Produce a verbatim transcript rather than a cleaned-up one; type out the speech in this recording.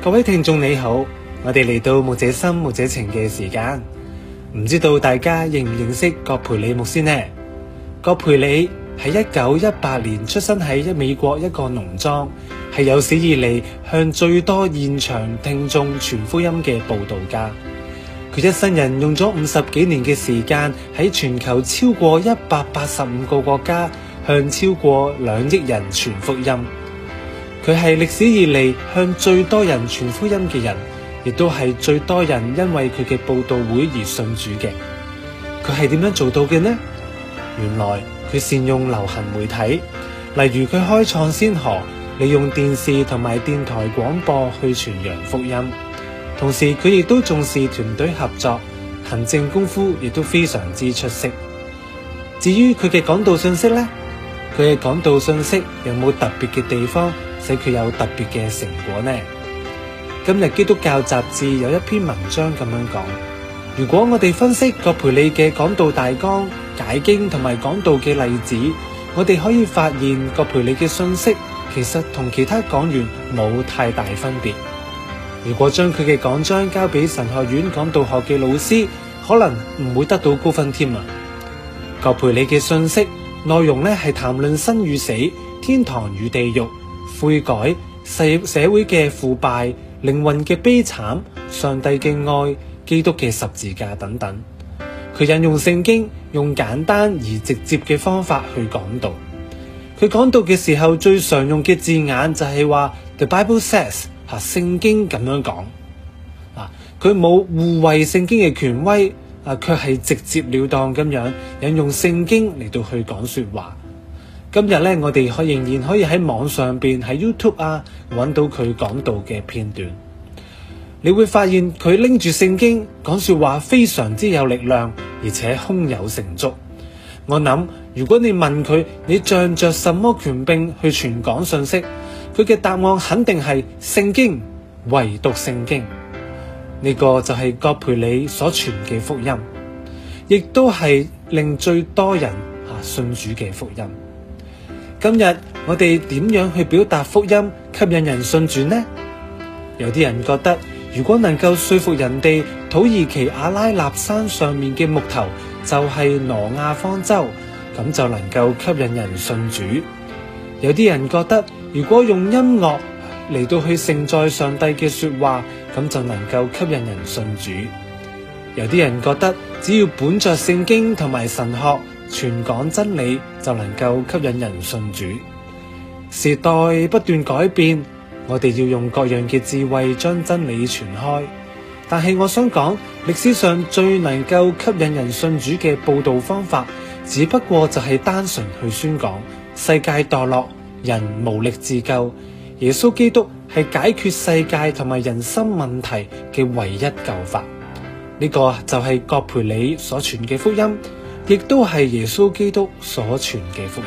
各位聽眾你好，我哋嚟到牧者心牧者情嘅時間，唔知道大家認唔認識葛培理牧師呢？葛培理喺一九一八年出生喺美國一個農莊，係有史以嚟向最多現場聽眾傳福音嘅佈道家。佢一生人用咗五十幾年嘅時間，喺全球超過一百八十五個國家向超過兩億人傳福音。佢係歷史以嚟向最多人傳福音嘅人，亦都係最多人因為佢嘅佈道會而信主嘅。佢係點樣做到嘅呢？原來佢善用流行媒體，例如佢開創先河，利用電視同埋電台廣播去傳揚福音。同時佢亦都重視團隊合作，行政功夫亦都非常之出色。至於佢嘅講道信息呢？佢嘅講道信息有冇特別嘅地方使佢有特別嘅成果呢？今日基督教雜誌有一篇文章咁樣講，如果我哋分析葛培理嘅講道大綱、解經同埋講道嘅例子，我哋可以發現葛培理嘅信息其實同其他講員冇太大分別。如果將佢嘅講章交俾神學院講道學嘅老師，可能唔會得到高分添啊！葛培理嘅信息內容咧係談論生與死、天堂與地獄、悔改、社社會嘅腐敗、靈魂嘅悲慘、上帝嘅愛、基督嘅十字架等等。佢引用聖經，用簡單而直接嘅方法去講道。佢講道嘅時候最常用嘅字眼就係話 The Bible says， 吓聖經咁樣講。啊，佢冇護衛聖經嘅權威。啊！卻係直接了當咁樣引用聖經嚟到去講說話。今日咧，我哋可仍然可以喺網上邊喺 YouTube 啊揾到佢講道嘅片段。你會發現佢拎住聖經講說話非常之有力量，而且胸有成竹。我諗，如果你問佢，你仗着什麼權柄去傳講信息，佢嘅答案肯定係聖經，唯獨聖經。呢個就係葛培理所傳嘅福音，亦都係令最多人啊信主嘅福音。今日我哋點樣去表達福音，吸引人信主呢？有啲人覺得，如果能夠說服人哋土耳其阿拉納山上面嘅木頭就係挪亞方舟，咁就能夠吸引人信主。有啲人覺得，如果用音樂嚟到去承載上帝嘅說話，咁就能夠吸引人信主。有啲人覺得，只要本着聖經同埋神學傳講真理，就能夠吸引人信主。時代不斷改變，我哋要用各樣嘅智慧將真理傳開。但係我想講，歷史上最能夠吸引人信主嘅佈道方法，只不過就係單純去宣講世界墮落，人無力自救，耶穌基督係解決世界同埋人生問題嘅唯一救法。呢個就係葛培理所傳嘅福音，亦都係耶穌基督所傳嘅福音。